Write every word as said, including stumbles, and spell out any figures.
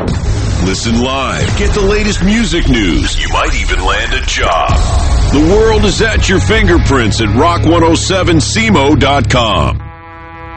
Listen live. Get the latest music news. You might even land a job. The world is at your fingerprints at rock one oh seven C M O dot com.